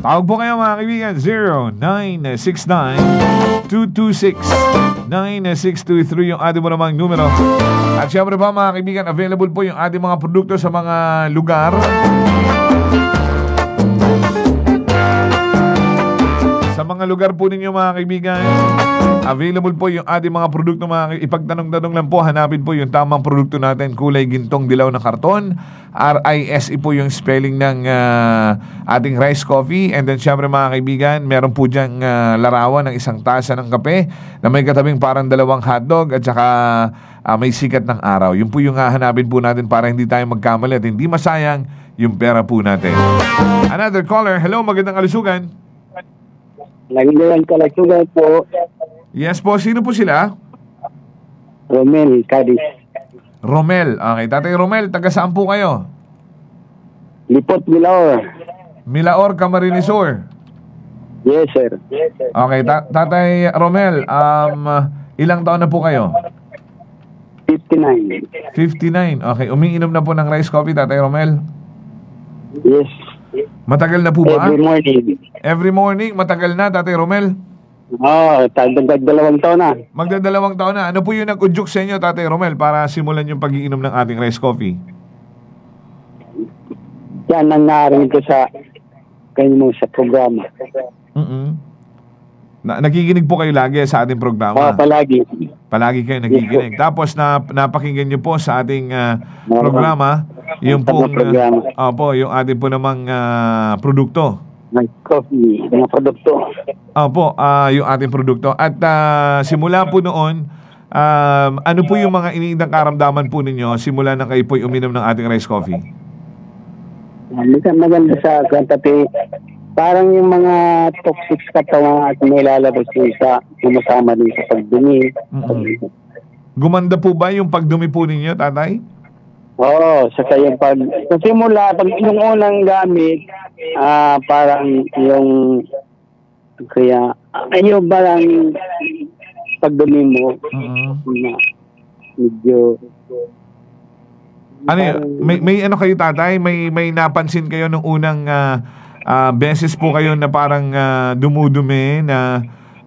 Tawag po kayo mga kaibigan, 0969-226-9623 yung ating mo namang numero. At syempre pa mga kaibigan, available po yung ating mga produkto sa mga lugar. Sa mga lugar po ninyo mga kaibigan, available po yung ating mga produkto mga ipagtanong-tanong lang po, hanapin po yung tamang produkto natin, kulay gintong dilaw na karton. RISE po yung spelling ng ating rice coffee. And then syempre mga kaibigan, meron po dyang larawan ng isang tasa ng kape na may katabing parang dalawang hotdog at saka may sikat ng araw. Yun po yung hanapin po natin para hindi tayo magkamali at hindi masayang yung pera po natin. Another caller. Hello, magandang kalusugan. Nagiging kalusugan po. Yes po, sino po sila? Romel, Cadiz. Romel. Okay, Tatay Romel, taga saan po kayo? Lipot, Milaor. Milaor, Camarines Sur. Yes, sir. Okay, Tatay Romel, ilang taon na po kayo? 59. 59. Okay, umiinom na po ng rice coffee, Tatay Romel? Yes. Matagal na po ba? Every morning. Every morning, matagal na, Tatay Romel? Tagdag 2 taon na. Magdadalawang taon na. Ano po yung nag-udyok sa inyo, Tatay Romel, para simulan yung pag-iinom ng ating rice coffee? Yan ang narinig ko sa kanino sa programa. Nakikinig po kayo lagi sa ating programa? Palagi. Palagi kayo nakikinig. Tapos napakinggan nyo po sa ating programa yung pong yung ating po namang produkto. Coffee, mga produkto. Opo, yung ating produkto. At simula po noon, ano po yung mga iniindang karamdaman po ninyo simula na kayo po uminom ng ating rice coffee? Maganda sa kantati. Parang yung mga toxic katawan at may lalabas yung sa sumasama din sa pagdumi. Gumanda po ba yung pagdumi po ninyo, tatay? Oo, saka yung kasi mula, pag yung unang gamit, parang yung, kaya, ayun parang pagdumi mo, medyo, ano yun? May ano kayo, tatay? May napansin kayo nung unang beses po kayo na parang dumudumi na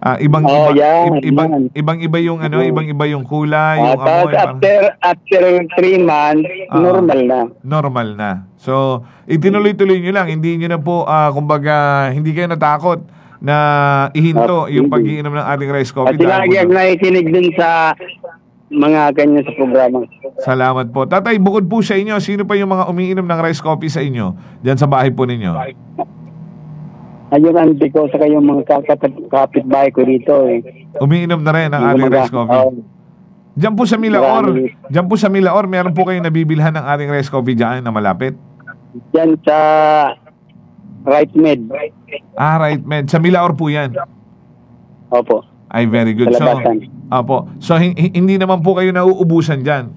ibang-iba yung ano, ibang-iba yung kulay, yung amoy. After 3 months, normal na. Normal na. So, itinuloy-tuloy nyo lang. Hindi nyo na po, kumbaga, hindi kayo natakot na ihinto yung pag-iinom ng ating rice coffee. At lagi ang nakikinig din sa mga ganyan sa programa. Salamat po. Tatay, bukod po sa inyo, sino pa yung mga umiinom ng rice coffee sa inyo diyan sa bahay po ninyo? Ayun ang ko sa kayong mga kapitbahay ko dito. Umiinom na rin ng ating rice coffee. Diyan po sa Milaor, meron po kayong nabibilhan ng ating rice coffee diyan na malapit? Diyan sa Right Med. Right Med. Sa Milaor po yan? Opo. Ay, very good. So, hindi naman po kayo nauubusan dyan?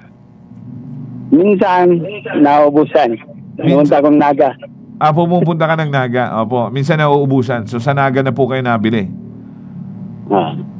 Minsan, nauubusan. Pumunta akong Naga. Pumupunta ka ng Naga. Opo. Minsan nauubusan. So, sa Naga na po kayo nabili?